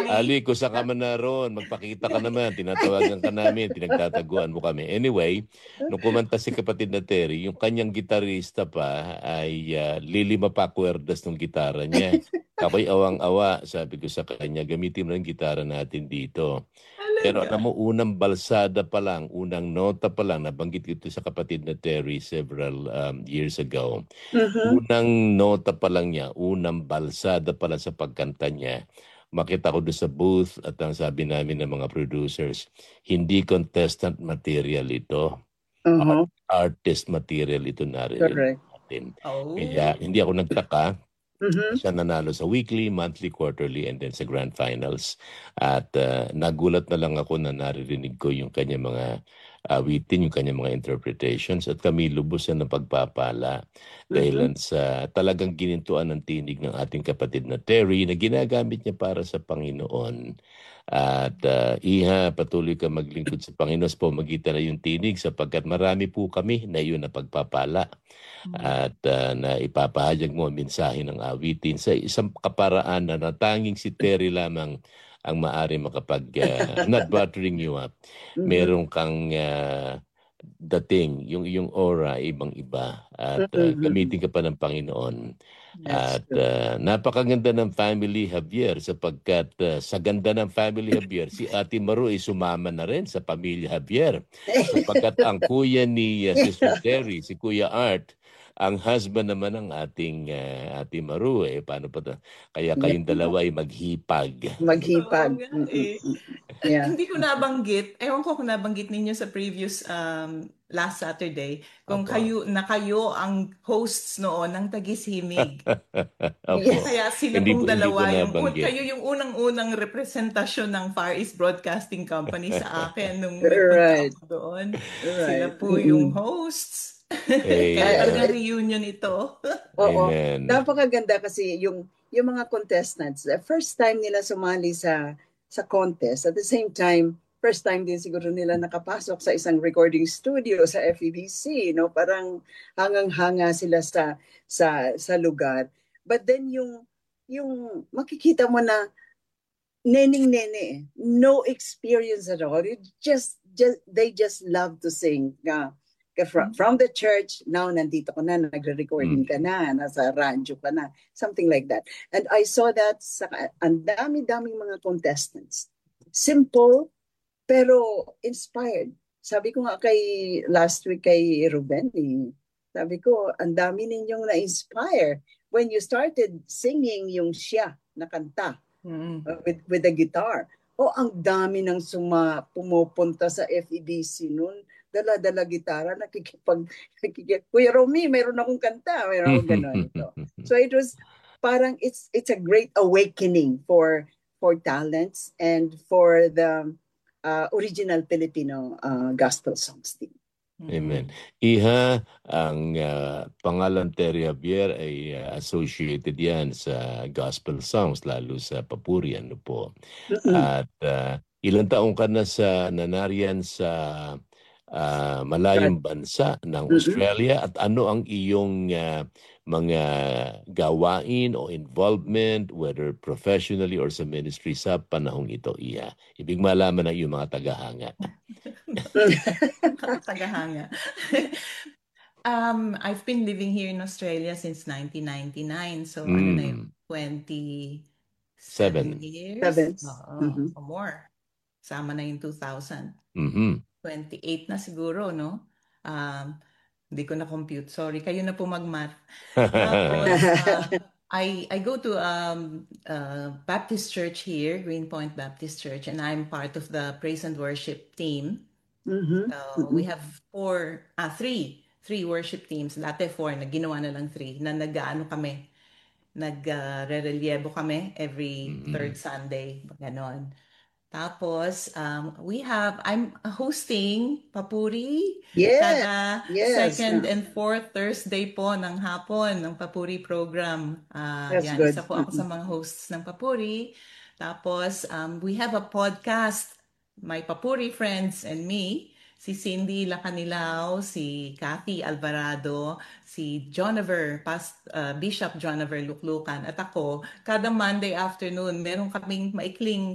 Ali, kung saan ka man naroon, magpakita ka naman, tinatawagan ka namin, pinagtataguan mo kami. Anyway, nung kumanta si kapatid na Terry, yung kanyang gitarista pa ay lilima pa kwerdas ng gitara niya. Ako'y awang-awa, sabi ko sa kanya, gamitin mo ng gitara natin dito. Pero alam mo, unang balsada pa lang, unang nota pa lang, nabanggit ko ito sa kapatid na Terry several years ago. Unang nota pa lang niya, unang balsada pa lang sa pagkanta niya, makita ko doon sa booth at ang sabi namin ng mga producers, hindi contestant material ito. Artist material ito naririnig natin. Kaya hindi ako nagtaka. Siya nanalo sa weekly, monthly, quarterly, and then sa grand finals. At nagulat na lang ako na naririnig ko yung kanya mga awitin, yung kanya mga interpretations. At kami lubos na ng pagpapala dahil sa talagang ginintuan ng tinig ng ating kapatid na Terry na ginagamit niya para sa Panginoon. At Iha, patuloy ka maglingkod sa Panginoon sa pamagitan na yung tinig sapagkat marami po kami na yun na pagpapala. At na ipapahayag mo ang mensahe ng awitin sa isang kaparaan na natanging si Terry lamang ang maaari makapag, not buttering you up, meron kang dating, yung aura, ibang-iba. At gamitin ka pa ng Panginoon. At napakaganda ng family Javier sapagkat sa ganda ng family Javier, si Ate Maru ay sumama na rin sa pamilya Javier. Sapagkat ang kuya ni Sister Terry, si Kuya Art, ang husband naman ng ating Ate Maru, paano pa to? Kaya kayong dalawa ay maghipag. Maghipag. Hindi ko nabanggit, ewan ko kung nabanggit ninyo sa previous last Saturday, kung kayo ang hosts noon ng Tagisimig. Kaya sila pong dalawa, kayo yung unang-unang representasyon ng Far East Broadcasting Company sa akin nung nagpunta ako doon. Sila po yung hosts. Kaya talagang reunion ito. Oo. Napakaganda kasi yung mga contestants, the first time nila sumali sa contest, at the same time, first time din siguro nila nakapasok sa isang recording studio sa FEBC, no? Parang hangang-hanga sila sa lugar. But then yung makikita mo na neneng-nene, no experience at all. They just love to sing. From the church, now nandito ka na, nagre-recording ka na, nasa radyo ka na, something like that. And I saw that ang dami-daming mga contestants. Simple, pero inspired. Sabi ko nga last week kay Ruben, sabi ko, ang dami ninyong na-inspire when you started singing yung siya na kanta with the guitar. Ang dami ng pumupunta sa FEBC noon. Dala-dala gitara, Kuya Romy, meron akong kanta, meron akong gano'n. So it was parang it's a great awakening for talents and for the original Filipino gospel songs team. Amen. Iha, ang pangalan Terry Javier ay associated yan sa gospel songs, lalo sa papuri, ano po. At ilang taong ka na nanariyan sa malayong bansa ng Australia at ano ang iyong mga gawain o involvement, whether professionally or sa ministry sa panahong ito, Iha? Ibig malaman ng iyong mga tagahanga. Tagahanga. I've been living here in Australia since 1999. So, 27 years? Or more. Sama na yung 2000. 28 na siguro, no? Hindi ko na-compute. Sorry, kayo na po mag-math. Tapos, I go to Baptist Church here, Greenpoint Baptist Church, and I'm part of the praise and worship team. So, we have three worship teams. Dati 4, ginawa na lang 3, na nag-ano kami, nag-relievo kami every third Sunday, ganon. Tapos, I'm hosting Papuri kada second and fourth Thursday po ng hapon ng Papuri program. Isa po ako sa mga hosts ng Papuri. Tapos, we have a podcast, My Papuri Friends and Me. Si Cindy Lacanilao, si Kathy Alvarado, si Bishop Jonaver Luklukan at ako, kada Monday afternoon, meron kaming maikling